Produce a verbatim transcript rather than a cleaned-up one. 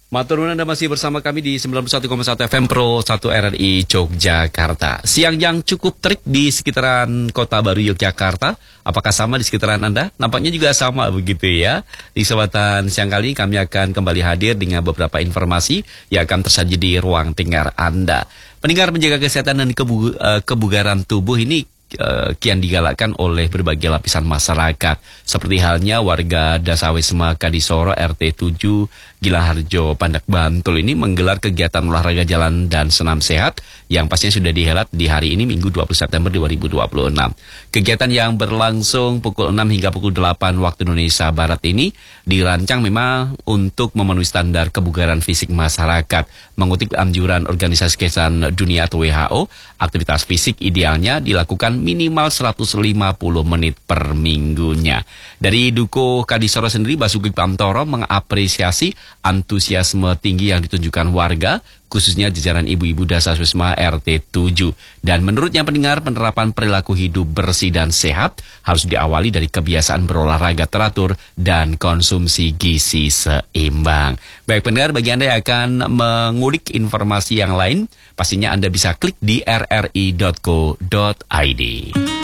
Matur nuwun, Anda masih bersama kami di sembilan puluh satu koma satu F M Pro satu R R I Yogyakarta. Siang yang cukup terik di sekitaran Kota Baru Yogyakarta. Apakah sama di sekitaran Anda? Nampaknya juga sama begitu ya. Di kesempatan siang kali kami akan kembali hadir dengan beberapa informasi yang akan tersaji di ruang dengar Anda. Pendengar, menjaga kesehatan dan kebu uh, kebugaran tubuh ini Uh, kian digalakkan oleh berbagai lapisan masyarakat, seperti halnya warga Dasawisma Kadisoro R T tujuh Gilaharjo, Pandak, Bantul ini menggelar kegiatan olahraga jalan dan senam sehat yang pastinya sudah dihelat di hari ini Minggu dua puluh September dua ribu dua puluh enam. Kegiatan yang berlangsung pukul enam hingga pukul delapan waktu Indonesia Barat ini dirancang memang untuk memenuhi standar kebugaran fisik masyarakat. Mengutip anjuran Organisasi Kesehatan Dunia atau W H O, aktivitas fisik idealnya dilakukan minimal seratus lima puluh menit per minggunya. Dari Duko Kadisoro sendiri, Basuki Pantoro mengapresiasi antusiasme tinggi yang ditunjukkan warga, khususnya jajaran ibu-ibu Dasawisma R T tujuh. Dan menurutnya pendengar, penerapan perilaku hidup bersih dan sehat harus diawali dari kebiasaan berolahraga teratur dan konsumsi gizi seimbang. Baik pendengar, bagi Anda yang akan mengulik informasi yang lain, pastinya Anda bisa klik di r r i dot co dot i d.